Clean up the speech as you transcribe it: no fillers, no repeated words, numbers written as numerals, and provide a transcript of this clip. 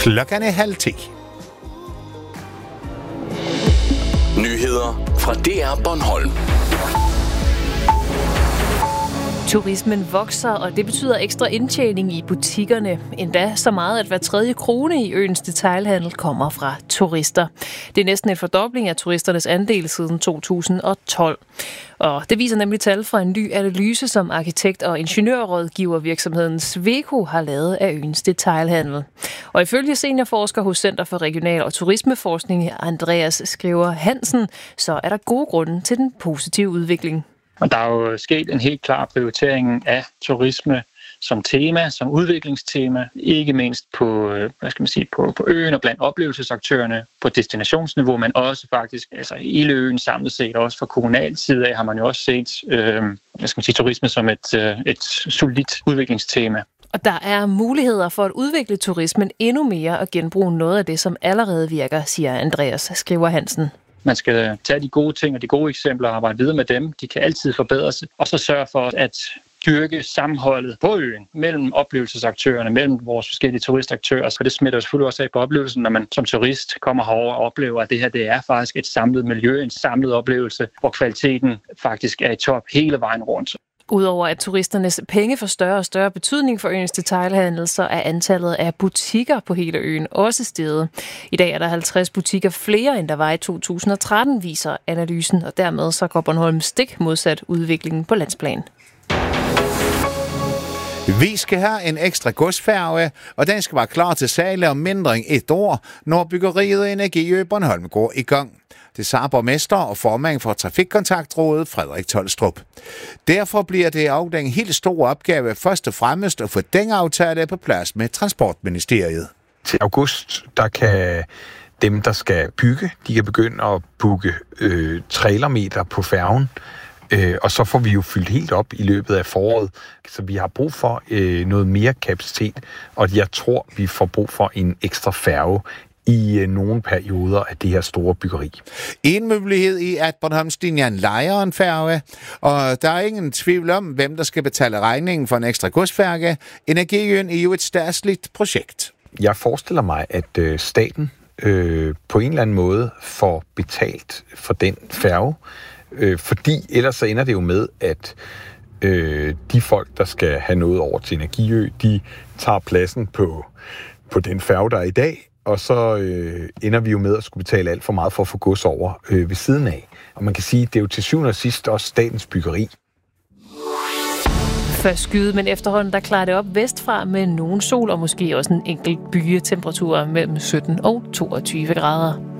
Klokken er 9:30. Nyheder fra DR Bornholm. Turismen vokser, og det betyder ekstra indtjening i butikkerne. Endda så meget, at hver tredje krone i øens detailhandel kommer fra turister. Det er næsten en fordobling af turisternes andel siden 2012. Og det viser nemlig tal fra en ny analyse, som arkitekt- og ingeniørrådgivervirksomheden Sweco har lavet af øens detailhandel. Og ifølge seniorforsker hos Center for Regional- og Turismeforskning, Andreas Skriver Hansen, så er der gode grunde til den positive udvikling. Og der er jo sket en helt klar prioritering af turisme som tema, som udviklingstema, ikke mindst på, på øen og blandt oplevelsesaktørerne på destinationsniveau, men også faktisk i øen samlet set, også fra kommunal side af har man jo også set turisme som et solidt udviklingstema. Og der er muligheder for at udvikle turismen endnu mere og genbruge noget af det, som allerede virker, siger Andreas Skriver Hansen. Man skal tage de gode ting og de gode eksempler og arbejde videre med dem. De kan altid forbedres. Og så sørge for at dyrke sammenholdet på øen mellem oplevelsesaktørerne, mellem vores forskellige turistaktører. Så det smitter selvfølgelig også af på oplevelsen, når man som turist kommer herover og oplever, at det her det er faktisk et samlet miljø, en samlet oplevelse, hvor kvaliteten faktisk er i top hele vejen rundt. Udover at turisternes penge får større og større betydning for øens detailhandel, så er antallet af butikker på hele øen også steget. I dag er der 50 butikker flere, end der var i 2013, viser analysen, og dermed så går Bornholm stik modsat udviklingen på landsplan. Vi skal have en ekstra godsfærge, og den skal være klar til salg om mindre end 1 år, når byggeriet Energiø Bornholm går i gang. Det sagde borgmester og formand for Trafikkontaktrådet Frederik Tolstrup. Derfor bliver det også den helt store opgave først og fremmest at få den aftale på plads med Transportministeriet. Til august, der kan dem, der skal bygge, de kan begynde at booke trailermeter på færgen. Og så får vi jo fyldt helt op i løbet af foråret. Så vi har brug for noget mere kapacitet, og jeg tror, vi får brug for en ekstra færge i nogle perioder af det her store byggeri. En mulighed i, at Bornholmslinjen lejer en færge, og der er ingen tvivl om, hvem der skal betale regningen for en ekstra godsfærge. Energiøen er jo et statsligt projekt. Jeg forestiller mig, at staten på en eller anden måde får betalt for den færge, fordi ellers så ender det jo med, at de folk, der skal have noget over til Energiø, de tager pladsen på den færge, der er i dag, og så ender vi jo med at skulle betale alt for meget for at få gods over ved siden af. Og man kan sige, at det er jo til syvende og sidst også statens byggeri. Først skyde, men efterhånden der klarer det op vestfra med nogen sol og måske også en enkelt bye, temperaturer mellem 17 og 22 grader.